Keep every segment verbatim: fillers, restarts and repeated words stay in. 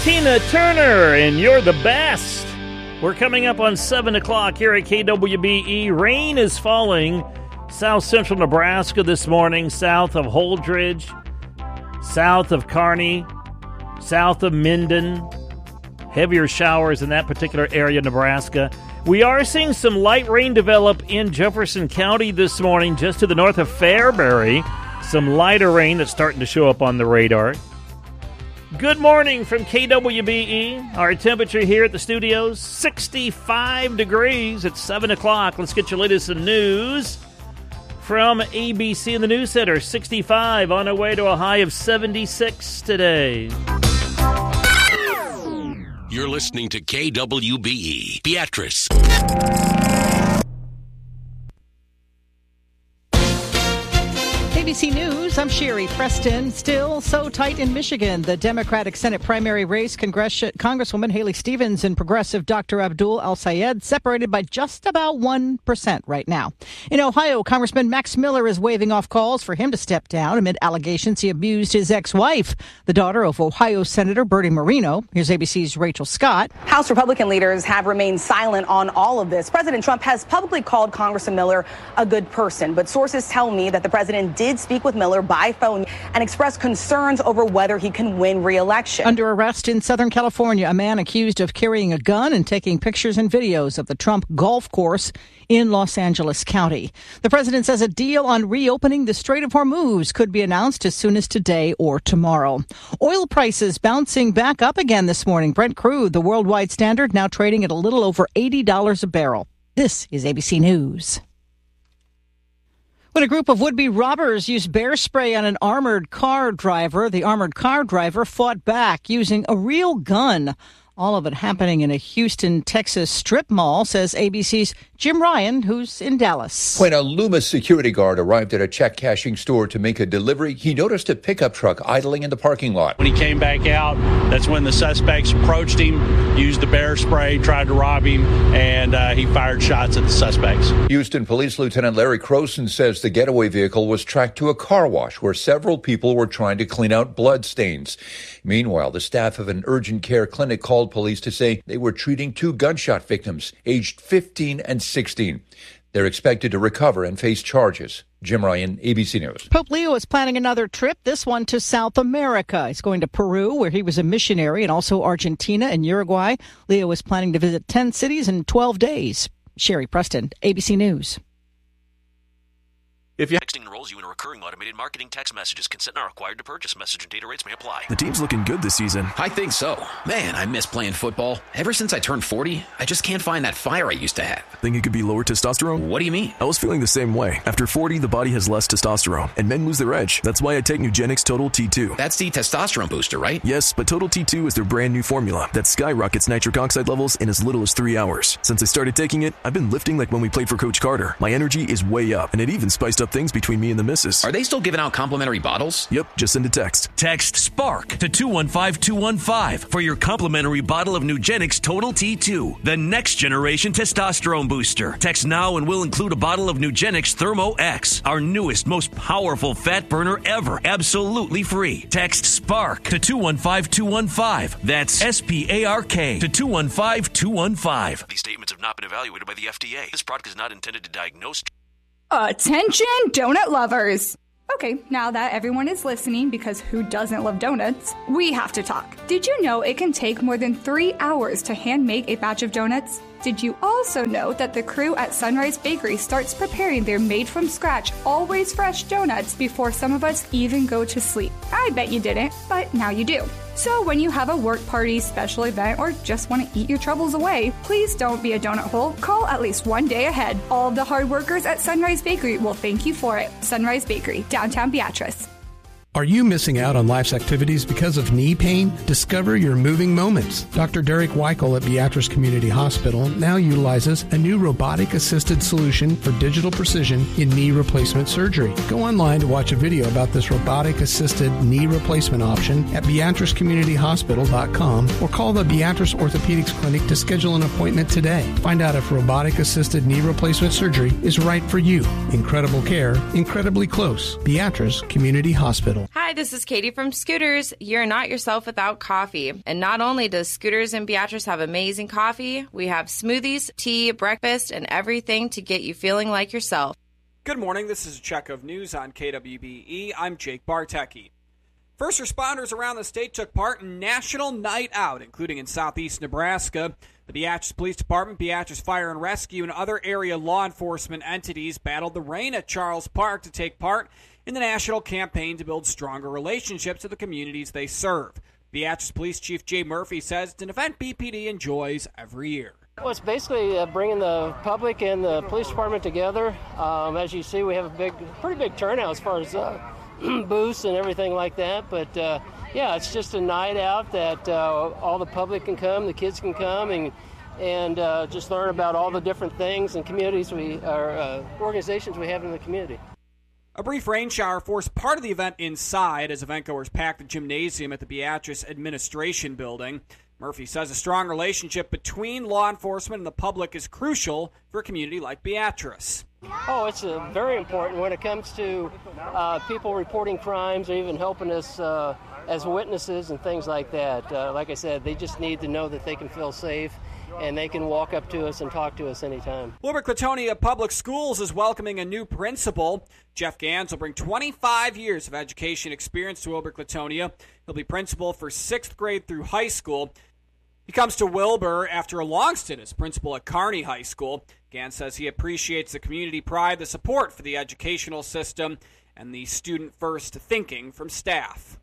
Tina Turner, and You're the Best. We're coming up on seven o'clock here at K W B E. Rain is falling south central Nebraska this morning, south of Holdridge, south of Kearney, south of Minden. Heavier showers in that particular area of Nebraska. We are seeing some light rain develop in Jefferson County this morning, just to the north of Fairbury. Some lighter rain that's starting to show up on the radar. Good morning from K W B E. Our temperature here at the studios, sixty-five degrees at seven o'clock. Let's get your latest news from A B C in the News Center. sixty-five on our way to a high of seventy-six today. You're listening to K W B E, Beatrice. A B C News, I'm Sherry Preston. Still so tight in Michigan. The Democratic Senate primary race, Congress- Congresswoman Haley Stevens and progressive Doctor Abdul El-Sayed separated by just about one percent right now. In Ohio, Congressman Max Miller is waving off calls for him to step down amid allegations he abused his ex-wife, the daughter of Ohio Senator Bertie Moreno. Here's A B C's Rachel Scott. House Republican leaders have remained silent on all of this. President Trump has publicly called Congressman Miller a good person, but sources tell me that the president did speak with Miller by phone and expressed concerns over whether he can win re-election. Under arrest in Southern California, a man accused of carrying a gun and taking pictures and videos of the Trump golf course in Los Angeles County. The president says a deal on reopening the Strait of Hormuz could be announced as soon as today or tomorrow. Oil prices bouncing back up again this morning. Brent crude, the worldwide standard, now trading at a little over eighty dollars a barrel. This is A B C News. When a group of would-be robbers used bear spray on an armored car driver, the armored car driver fought back using a real gun. All of it happening in a Houston, Texas strip mall, says A B C's Jim Ryan, who's in Dallas. When a Loomis security guard arrived at a check-cashing store to make a delivery, he noticed a pickup truck idling in the parking lot. When he came back out, that's when the suspects approached him, used the bear spray, tried to rob him, and uh, he fired shots at the suspects. Houston Police Lieutenant Larry Croson says the getaway vehicle was tracked to a car wash where several people were trying to clean out blood stains. Meanwhile, the staff of an urgent care clinic called police to say they were treating two gunshot victims, aged fifteen and sixteen. They're expected to recover and face charges. Jim Ryan, A B C News. Pope Leo is planning another trip, this one to South America. He's going to Peru, where he was a missionary, and also Argentina and Uruguay. Leo is planning to visit ten cities in twelve days. Sherry Preston, A B C News. If you're texting enrolls you in a recurring automated marketing text messages, consent not required to purchase. Message and data rates may apply. The team's looking good this season. I think so. Man, I miss playing football. Ever since I turned forty, I just can't find that fire I used to have. Think it could be lower testosterone? What do you mean? I was feeling the same way. After forty, the body has less testosterone, and men lose their edge. That's why I take Nugenix Total T two. That's the testosterone booster, right? Yes, but Total T two is their brand new formula that skyrockets nitric oxide levels in as little as three hours. Since I started taking it, I've been lifting like when we played for Coach Carter. My energy is way up, and it even spiced up things between me and the missus. Are they still giving out complimentary bottles? Yep, just send a text. Text SPARK to two one five two one five for your complimentary bottle of Nugenix Total T two, the next generation testosterone booster. Text now and we'll include a bottle of Nugenix Thermo X, our newest, most powerful fat burner ever, absolutely free. Text SPARK to two one five two one five. That's S P A R K to two one five two one five. These statements have not been evaluated by the F D A. This product is not intended to diagnose. Attention, donut lovers! Okay, now that everyone is listening, because who doesn't love donuts, we have to talk. Did you know it can take more than three hours to hand make a batch of donuts? Did you also know that the crew at Sunrise Bakery starts preparing their made-from-scratch, always fresh donuts before some of us even go to sleep? I bet you didn't, but now you do. So when you have a work party, special event, or just want to eat your troubles away, please don't be a donut hole. Call at least one day ahead. All of the hard workers at Sunrise Bakery will thank you for it. Sunrise Bakery, downtown Beatrice. Are you missing out on life's activities because of knee pain? Discover your moving moments. Doctor Derek Weichel at Beatrice Community Hospital now utilizes a new robotic-assisted solution for digital precision in knee replacement surgery. Go online to watch a video about this robotic-assisted knee replacement option at beatrice community hospital dot com or call the Beatrice Orthopedics Clinic to schedule an appointment today. Find out if robotic-assisted knee replacement surgery is right for you. Incredible care, incredibly close. Beatrice Community Hospital. Hospital. Hi, this is Katie from Scooters. You're not yourself without coffee. And not only does Scooters and Beatrice have amazing coffee, we have smoothies, tea, breakfast, and everything to get you feeling like yourself. Good morning. This is a check of news on K W B E. I'm Jake Bartecki. First responders around the state took part in National Night Out, including in southeast Nebraska. The Beatrice Police Department, Beatrice Fire and Rescue, and other area law enforcement entities battled the rain at Charles Park to take part in the national campaign to build stronger relationships with the communities they serve. Beatrice Police Chief Jay Murphy says it's an event B P D enjoys every year. Well, it's basically uh, bringing the public and the police department together. Um, as you see, we have a big, pretty big turnout as far as uh, booths and everything like that. But uh, yeah, it's just a night out that uh, all the public can come, the kids can come, and and uh, just learn about all the different things and communities we, or uh, organizations we have in the community. A brief rain shower forced part of the event inside as eventgoers packed the gymnasium at the Beatrice Administration Building. Murphy says a strong relationship between law enforcement and the public is crucial for a community like Beatrice. Oh, it's uh, very important when it comes to uh, people reporting crimes or even helping us uh, as witnesses and things like that. Uh, like I said, they just need to know that they can feel safe and they can walk up to us and talk to us anytime. Wilber-Clatonia Public Schools is welcoming a new principal. Jeff Gans will bring twenty-five years of education experience to Wilber-Clatonia. He'll be principal for sixth grade through high school. He comes to Wilbur after a long stint as principal at Kearney High School. Gans says he appreciates the community pride, the support for the educational system, and the student-first thinking from staff.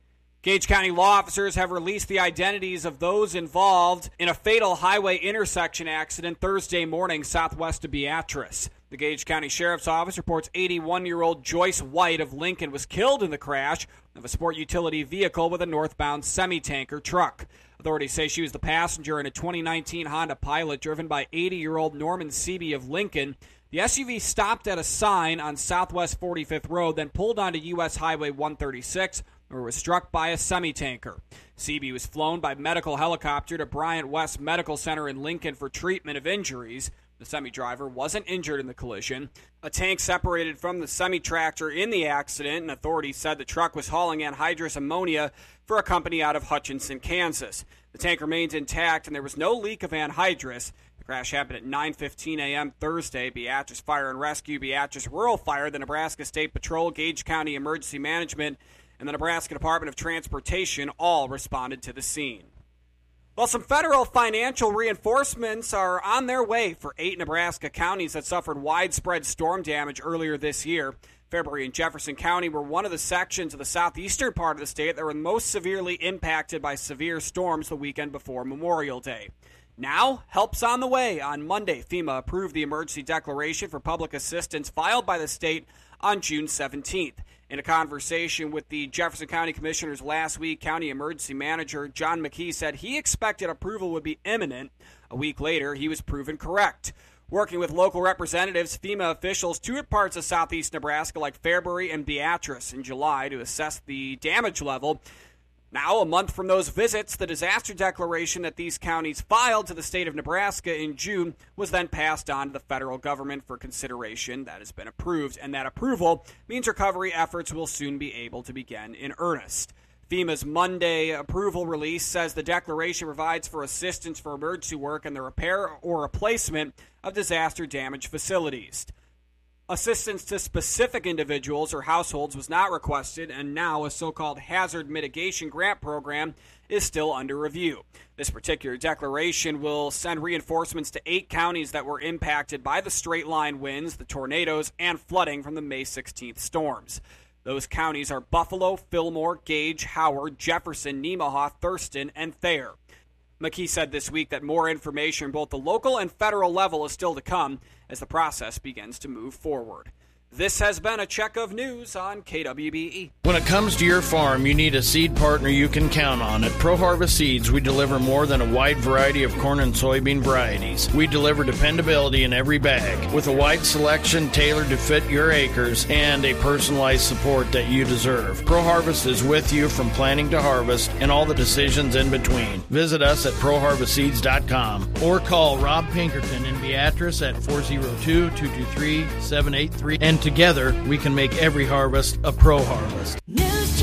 Gage County law officers have released the identities of those involved in a fatal highway intersection accident Thursday morning southwest of Beatrice. The Gage County Sheriff's Office reports eighty-one-year-old Joyce White of Lincoln was killed in the crash of a sport utility vehicle with a northbound semi-tanker truck. Authorities say she was the passenger in a twenty nineteen Honda Pilot driven by eighty-year-old Norman Seeby of Lincoln. The S U V stopped at a sign on Southwest forty-fifth Road, then pulled onto U S Highway one thirty-six, where it was struck by a semi-tanker. Seeby was flown by medical helicopter to Bryant West Medical Center in Lincoln for treatment of injuries. The semi-driver wasn't injured in the collision. A tank separated from the semi-tractor in the accident, and authorities said the truck was hauling anhydrous ammonia for a company out of Hutchinson, Kansas. The tank remains intact, and there was no leak of anhydrous. The crash happened at nine fifteen a.m. Thursday. Beatrice Fire and Rescue, Beatrice Rural Fire, the Nebraska State Patrol, Gage County Emergency Management, and the Nebraska Department of Transportation all responded to the scene. Well, some federal financial reinforcements are on their way for eight Nebraska counties that suffered widespread storm damage earlier this year. Fairbury and Jefferson County were one of the sections of the southeastern part of the state that were most severely impacted by severe storms the weekend before Memorial Day. Now, help's on the way. On Monday, FEMA approved the emergency declaration for public assistance filed by the state on June seventeenth. In a conversation with the Jefferson County Commissioners last week, County Emergency Manager John McKee said he expected approval would be imminent. A week later, he was proven correct. Working with local representatives, FEMA officials toured parts of southeast Nebraska like Fairbury and Beatrice in July to assess the damage level. Now, a month from those visits, the disaster declaration that these counties filed to the state of Nebraska in June was then passed on to the federal government for consideration. That has been approved, and that approval means recovery efforts will soon be able to begin in earnest. FEMA's Monday approval release says the declaration provides for assistance for emergency work and the repair or replacement of disaster-damaged facilities. Assistance to specific individuals or households was not requested, and now a so-called hazard mitigation grant program is still under review. This particular declaration will send reinforcements to eight counties that were impacted by the straight-line winds, the tornadoes, and flooding from the May sixteenth storms. Those counties are Buffalo, Fillmore, Gage, Howard, Jefferson, Nemaha, Thurston, and Thayer. McKee said this week that more information both the local and federal level is still to come as the process begins to move forward. This has been a check of news on K W B E. When it comes to your farm, you need a seed partner you can count on. At Pro Harvest Seeds, we deliver more than a wide variety of corn and soybean varieties. We deliver dependability in every bag, with a wide selection tailored to fit your acres and a personalized support that you deserve. Pro Harvest is with you from planting to harvest and all the decisions in between. Visit us at pro harvest seeds dot com or call Rob Pinkerton in Beatrice at four oh two, two two three, seven eight three, and together we can make every harvest a Pro Harvest. News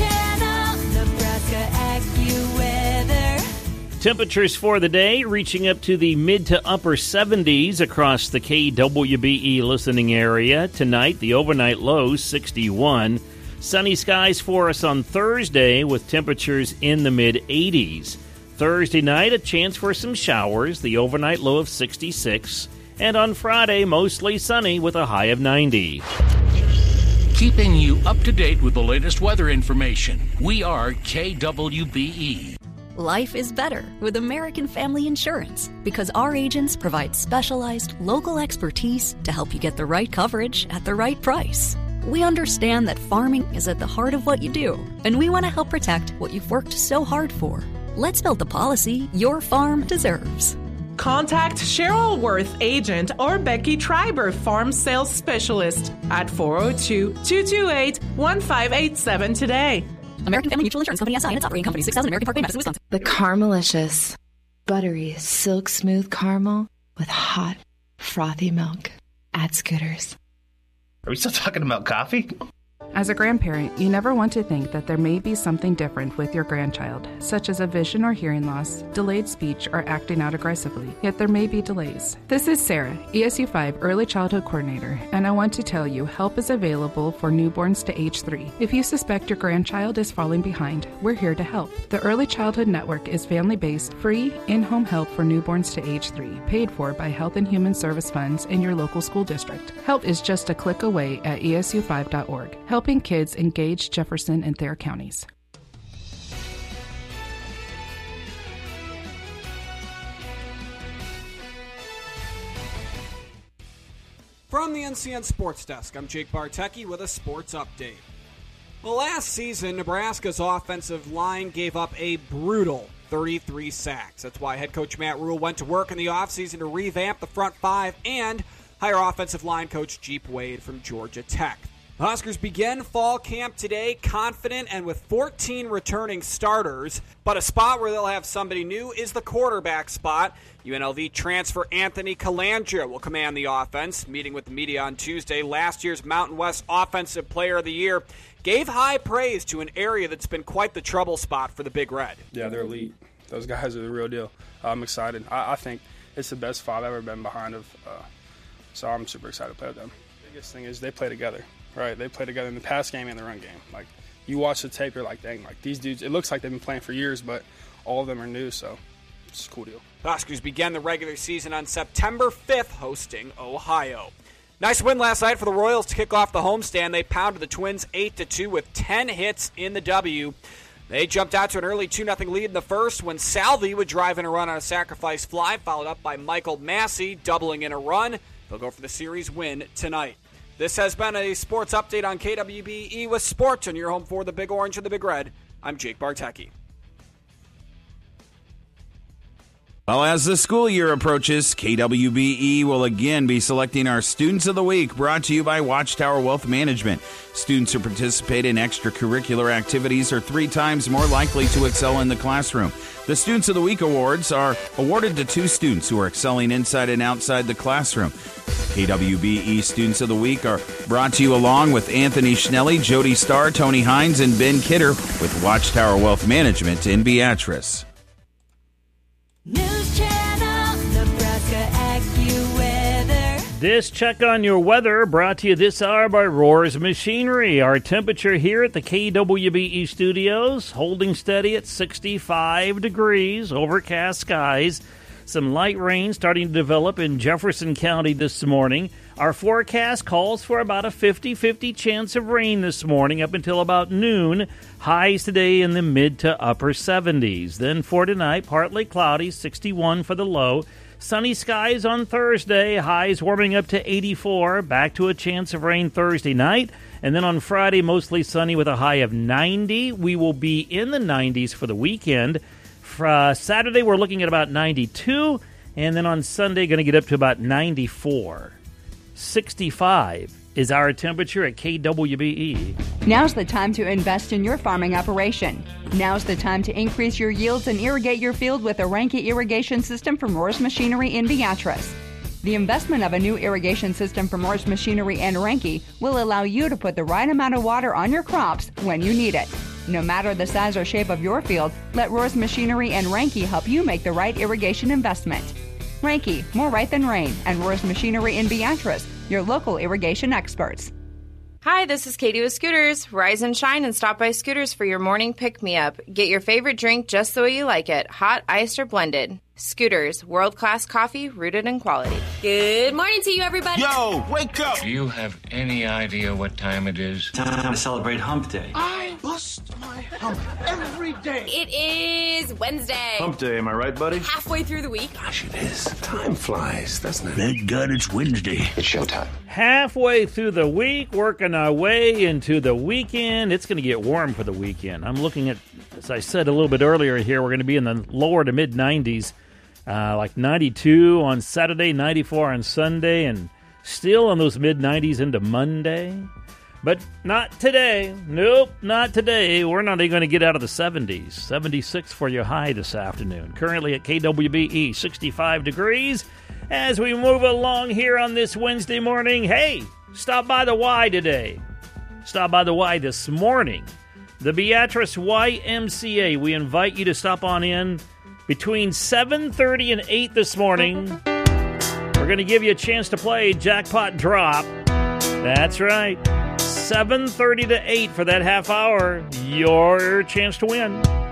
Temperatures for the day reaching up to the mid to upper seventies across the K W B E listening area. Tonight, the overnight low sixty-one. Sunny skies for us on Thursday with temperatures in the mid eighties. Thursday night, a chance for some showers, the overnight low of sixty-six. And on Friday, mostly sunny with a high of ninety. Keeping you up to date with the latest weather information. We are K W B E. Life is better with American Family Insurance because our agents provide specialized local expertise to help you get the right coverage at the right price. We understand that farming is at the heart of what you do, and we want to help protect what you've worked so hard for. Let's build the policy your farm deserves. Contact Cheryl Worth, agent, or Becky Treiber, farm sales specialist, at four oh two, two two eight, one five eight seven today. American Family Mutual Insurance Company S I and its operating company, six thousand American Parkway, Madison, Wisconsin. The Carmelicious, buttery, silk smooth caramel with hot, frothy milk at Scooters. Are we still talking about coffee? As a grandparent, you never want to think that there may be something different with your grandchild, such as a vision or hearing loss, delayed speech, or acting out aggressively. Yet there may be delays. This is Sarah, E S U five Early Childhood Coordinator, and I want to tell you help is available for newborns to age three. If you suspect your grandchild is falling behind, we're here to help. The Early Childhood Network is family-based, free, in-home help for newborns to age three, paid for by Health and Human Service funds in your local school district. Help is just a click away at E S U five dot org. Helping kids engage Jefferson and Thayer counties. From the N C N Sports Desk, I'm Jake Bartecki with a sports update. Well, last season, Nebraska's offensive line gave up a brutal thirty-three sacks. That's why head coach Matt Rhule went to work in the offseason to revamp the front five and hire offensive line coach Jeep Wade from Georgia Tech. The Huskers begin fall camp today confident and with fourteen returning starters, but a spot where they'll have somebody new is the quarterback spot. U N L V transfer Anthony Calandria will command the offense. Meeting with the media on Tuesday, last year's Mountain West Offensive Player of the Year gave high praise to an area that's been quite the trouble spot for the Big Red. Yeah, they're elite. Those guys are the real deal. I'm excited. I, I think it's the best five I've ever been behind of, uh, so I'm super excited to play with them. The biggest thing is they play together. Right, they play together in the pass game and the run game. Like, you watch the tape, you're like, dang, like these dudes, it looks like they've been playing for years, but all of them are new, so it's a cool deal. The Huskers began the regular season on September fifth, hosting Ohio. Nice win last night for the Royals to kick off the homestand. They pounded the Twins eight to two with ten hits in the W. They jumped out to an early two nothing lead in the first when Salvi would drive in a run on a sacrifice fly, followed up by Michael Massey doubling in a run. They'll go for the series win tonight. This has been a sports update on K W B E with Sports on your home for the Big Orange and the Big Red. I'm Jake Bartecki. Well, as the school year approaches, K W B E will again be selecting our Students of the Week, brought to you by Watchtower Wealth Management. Students who participate in extracurricular activities are three times more likely to excel in the classroom. The Students of the Week awards are awarded to two students who are excelling inside and outside the classroom. K W B E Students of the Week are brought to you along with Anthony Schnelly, Jody Starr, Tony Hines, and Ben Kidder with Watchtower Wealth Management in Beatrice. News Channel, Nebraska AccuWeather. This check on your weather brought to you this hour by Roars Machinery. Our temperature here at the K W B E studios holding steady at sixty-five degrees, overcast skies. Some light rain starting to develop in Jefferson County this morning. Our forecast calls for about a fifty-fifty chance of rain this morning up until about noon. Highs today in the mid to upper seventies. Then for tonight, partly cloudy, sixty-one for the low. Sunny skies on Thursday, highs warming up to eighty-four. Back to a chance of rain Thursday night. And then on Friday, mostly sunny with a high of ninety. We will be in the nineties for the weekend. For, uh, Saturday, we're looking at about ninety-two. And then on Sunday, going to get up to about ninety-four. sixty-five is our temperature at K W B E. Now's the time to invest in your farming operation. Now's the time to increase your yields and irrigate your field with a Reinke irrigation system from Roars Machinery in Beatrice. The investment of a new irrigation system from Roars Machinery and Reinke will allow you to put the right amount of water on your crops when you need it. No matter the size or shape of your field, let Rohr's Machinery and Ranke help you make the right irrigation investment. Ranke, more right than rain, and Rohr's Machinery in Beatrice, your local irrigation experts. Hi, this is Katie with Scooters. Rise and shine and stop by Scooters for your morning pick-me-up. Get your favorite drink just the way you like it, hot, iced, or blended. Scooters, world-class coffee rooted in quality. Good morning to you, everybody. Yo, wake up! Do you have any idea what time it is? Time to celebrate Hump Day. I bust my hump every day. It is Wednesday. Hump Day, am I right, buddy? Halfway through the week. Gosh, it is. Time flies, doesn't it? Thank God it's Wednesday. It's showtime. Halfway through the week, working our way into the weekend. It's going to get warm for the weekend. I'm looking at, as I said a little bit earlier here, we're going to be in the lower to mid nineties. Uh, like ninety-two on Saturday, ninety-four on Sunday, and still in those mid nineties into Monday. But not today. Nope, not today. We're not even going to get out of the seventies. seventy-six for your high this afternoon. Currently at K W B E, sixty-five degrees. As we move along here on this Wednesday morning, hey, stop by the Y today. Stop by the Y this morning. The Beatrice Y M C A. We invite you to stop on in between seven thirty and eight this morning. We're going to give you a chance to play Jackpot Drop. That's right. seven thirty to eight for that half hour. Your chance to win.